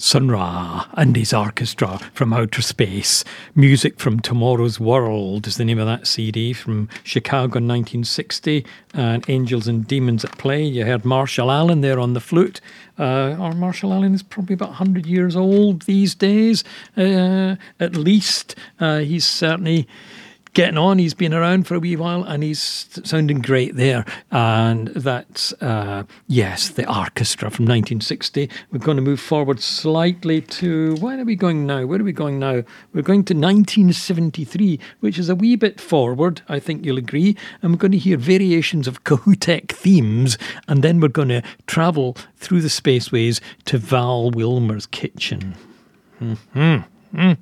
Sun Ra and his orchestra from outer space. Music from Tomorrow's World is the name of that CD from Chicago in 1960. And Angels and Demons at Play. You heard Marshall Allen there on the flute. Or Marshall Allen is probably about 100 years old these days, at least. He's certainly getting on. He's been around for a wee while and he's sounding great there. And that's, yes, the orchestra from 1960. We're going to move forward slightly to, where are we going now? We're going to 1973, which is a wee bit forward, I think you'll agree. And we're going to hear variations of Kohoutek themes. And then we're going to travel through the spaceways to Val Wilmer's kitchen. Mm-hmm.